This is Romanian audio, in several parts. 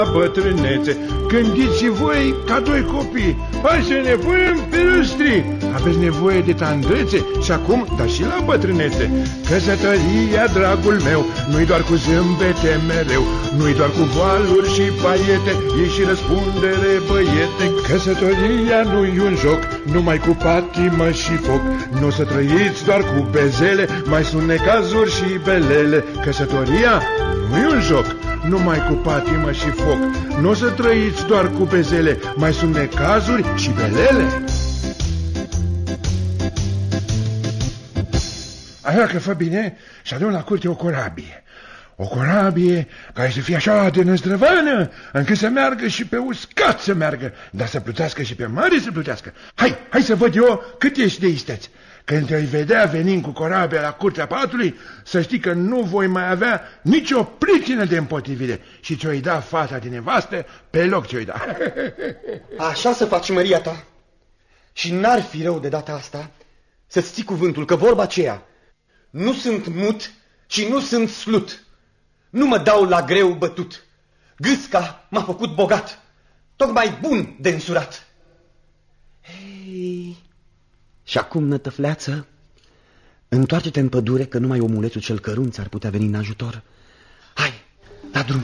bătrânețe, gândiți și voi ca doi copii. Hai să ne punem pe râstri. Aveți nevoie de tandrețe și acum, dar și la bătrânețe. Căsătoria, dragul meu, nu-i doar cu zâmbete mereu, nu-i doar cu voaluri și paiete, e și răspundere, băiete. Căsătoria nu-i un joc, numai cu patimă și foc. Nu o să trăiți doar cu bezele, mai sunt necazuri și belele. Căsătoria nu-i un joc, numai cu patimă și foc. Nu o să trăiți doar cu bezele, mai sunt necazuri și belele. Așa că fă bine și adun la curte o corabie. O corabie care să fie așa de năzdrăvană încât să meargă și pe uscat să meargă, dar să plutească și pe mare să plutească. Hai să văd eu cât ești de isteț. Când te-ai vedea venind cu corabia la curtea palatului, să știi că nu voi mai avea nicio pricină de împotrivire și ți-o-i da fata de nevastă pe loc ți-o-i da. Așa să faci, măria ta. Și n-ar fi rău de data asta să-ți ții cuvântul, că vorba aceea, nu sunt mut și nu sunt slut. Nu mă dau la greu bătut. Gâsca m-a făcut bogat, tocmai bun de însurat. Hei, și acum, nătăfleață, întoarce-te în pădure, că numai omulețul cel cărunt ar putea veni în ajutor. Hai, da drum.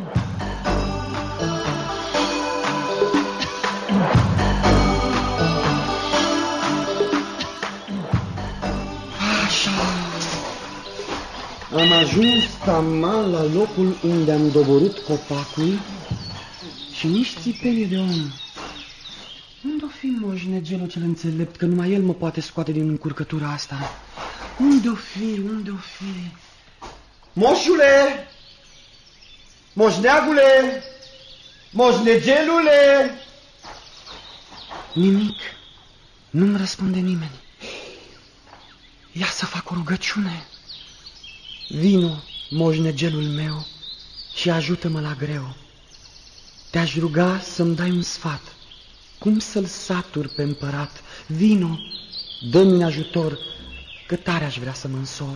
Am ajuns taman la locul unde am doborât copacul și nici țipenie de om. Unde-o fi moșnegelul cel înțelept, că numai el mă poate scoate din încurcătura asta? Unde-o fi, unde-o fi? Moșule! Moșneagule! Moșnegelule! Nimic. Nu-mi răspunde nimeni. Ia să fac o rugăciune. Vino, moșnegelul meu, și ajută-mă la greu. Te-aș ruga să-mi dai un sfat, cum să-l satur pe împărat. Vino, dă-mi ajutor, că tare aș vrea să mă însor.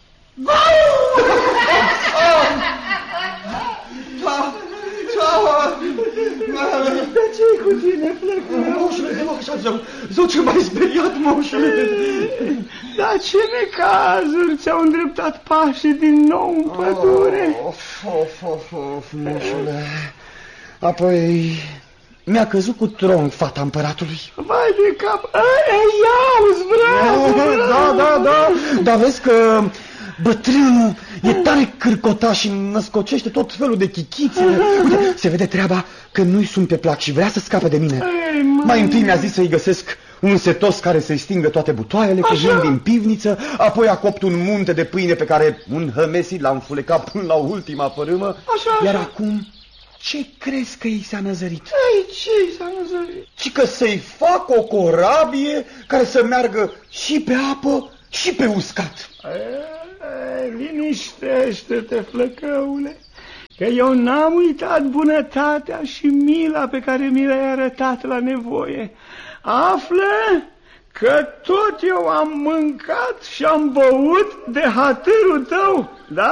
De ce-i cu tine, flăcău? Moșule, te rog așa, zău ce m-ai speriat, moșule. Dar ce necazuri ți-au îndreptat pașii din nou în pădure? Of, moșule. Apoi mi-a căzut cu tronc fata împăratului. Vai de cap! Ia-uzi, vreau! Da, dar vezi că bătrânul e tare cârcotaș și născocește tot felul de chichițe. Uite, se vede treaba că nu-i sunt pe plac și vrea să scape de mine. Mai întâi mi-a zis să-i găsesc un setos care să-i stingă toate butoaiele cu vin din pivniță, apoi a copt un munte de pâine pe care un hămesit l-a înfulecat până la ultima fărâmă. Iar acum, ce crezi că i s-a năzărit? Ce i s-a năzărit? Și că să-i fac o corabie care să meargă și pe apă și pe uscat. Liniștește-te, flăcăule, că eu n-am uitat bunătatea și mila pe care mi le-ai arătat la nevoie. Află că tot eu am mâncat și am băut de hatârul tău.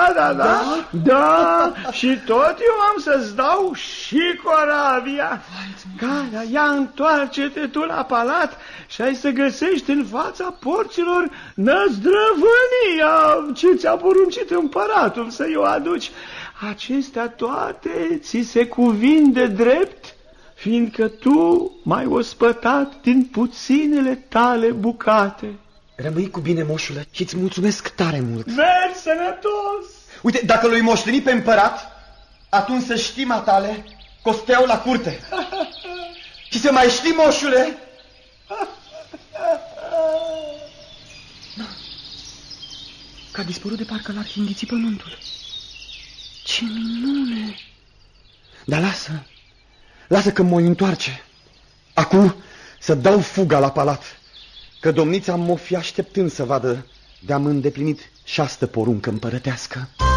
Da, și tot eu am să-ți dau și corabia. Gata, ia întoarce-te tu la palat și ai să găsești în fața porților năzdrăvânia ce ți-a poruncit împăratul să-i o aduci. Acestea toate ți se cuvin de drept, fiindcă tu m-ai ospătat din puținele tale bucate. Rămâi cu bine, moșule, și îți mulțumesc tare mult. Mergi sănătos! Uite, dacă l-ai moșteni pe împărat, atunci să știi, matale, că o steau la curte. Și să mai știi, moșule... Că a dispărut de parcă l-ar fi înghițit pământul. Ce minune! Dar lasă că mă întoarce. Acum să dau fuga la palat, că domnița m-o fi așteptând să vadă de-am îndeplinit 6 poruncă împărătească.